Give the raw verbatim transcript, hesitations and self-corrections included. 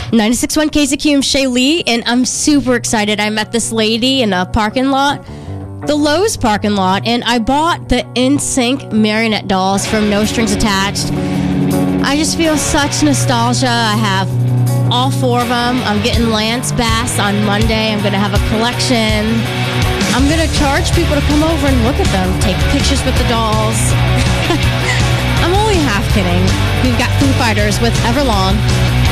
ninety-six point one K Z Q, I'm Shay Lee, and I'm super excited. I met this lady in a parking lot, the Lowe's parking lot, and I bought the N Sync marionette dolls from No Strings Attached. I just feel such nostalgia. I have all four of them. I'm getting Lance Bass on Monday. I'm going to have a collection. I'm going to charge people to come over and look at them, take pictures with the dolls. I'm only half kidding. We've got Foo Fighters with Everlong.